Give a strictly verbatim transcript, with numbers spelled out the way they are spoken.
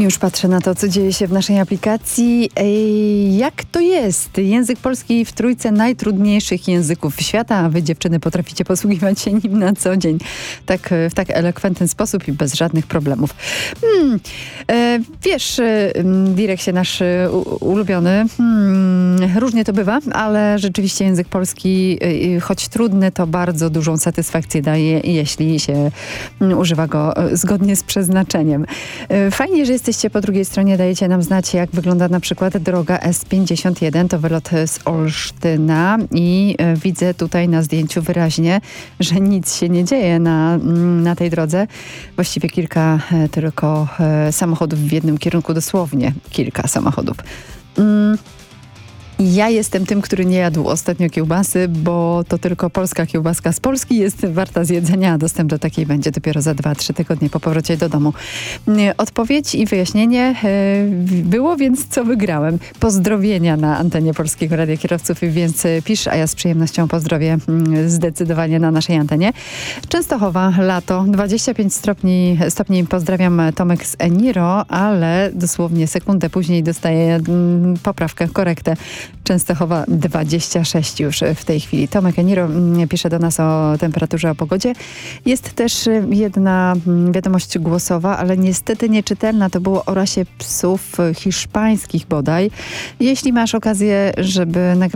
Już patrzę na to, co dzieje się w naszej aplikacji. Ej, jak to jest? Język polski w trójce najtrudniejszych języków świata, a wy, dziewczyny, potraficie posługiwać się nim na co dzień. Tak, w tak elokwentny sposób i bez żadnych problemów. Hmm, e, wiesz, Direksie, nasz u, ulubiony, hmm, różnie to bywa, ale rzeczywiście język polski, choć trudny, to bardzo dużą satysfakcję daje, jeśli się używa go zgodnie z przeznaczeniem. Fajnie, że jesteście po drugiej stronie, dajecie nam znać, jak wygląda na przykład droga S pięćdziesiąt jeden, to wylot z Olsztyna i e, widzę tutaj na zdjęciu wyraźnie, że nic się nie dzieje na, na tej drodze. Właściwie kilka e, tylko e, samochodów w jednym kierunku, dosłownie kilka samochodów. Mm. Ja jestem tym, który nie jadł ostatnio kiełbasy, bo to tylko polska kiełbaska z Polski jest warta zjedzenia, a dostęp do takiej będzie dopiero za dwa trzy tygodnie po powrocie do domu. Odpowiedź i wyjaśnienie było, więc co wygrałem? Pozdrowienia na antenie Polskiego Radia Kierowców, więc pisz, a ja z przyjemnością pozdrowię zdecydowanie na naszej antenie. Częstochowa, lato, dwadzieścia pięć stopni, stopni pozdrawiam, Tomek z Eniro, ale dosłownie sekundę później dostaję poprawkę, korektę. Częstochowa dwadzieścia sześć już w tej chwili. Tomek Eniro pisze do nas o temperaturze, o pogodzie. Jest też jedna wiadomość głosowa, ale niestety nieczytelna. To było o rasie psów hiszpańskich bodaj. Jeśli masz okazję, żeby nagrać